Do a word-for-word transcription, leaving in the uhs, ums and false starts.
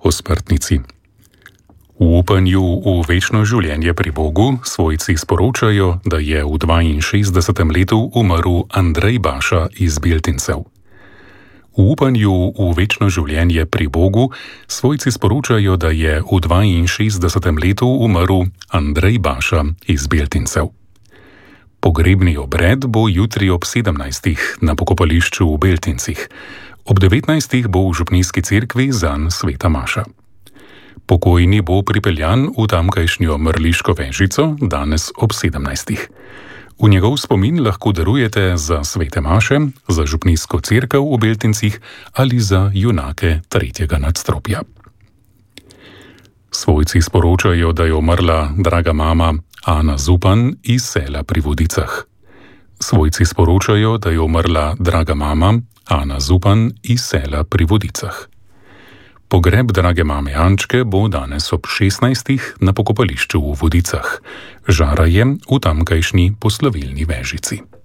o smrtnici. V upanju v večno življenje pri Bogu svojci sporočajo, da je v dvainšestdesetem letu umrl Andrej Baša iz Beltincev. V upanju v večno življenje pri Bogu svojci sporočajo, da je v dvainšestdesetem letu umrl Andrej Baša iz Beltincev. Pogrebni obred bo jutri ob sedemnajstih na pokopališču v Beltincih. Ob devetnajstih bo v župnijski cerkvi zanj sveta maša. Pokojni bo pripeljan v tamkajšnjo mrliško vežico danes ob sedemnajstih. V njegov spomin lahko darujete za svete maše, za župnijsko cerkev v Beltincih ali za junake tretjega nadstropja. Svojci sporočajo, da je umrla draga mama Ana Zupan iz sela pri Vodicah. Svojci sporočajo, da je umrla draga mama Ana Zupan iz sela pri Vodicah. Pogreb drage mame Ančke bo danes ob šestnajstih na pokopališču v Vodicah. Žara je v tamkajšnji poslovilni vežici.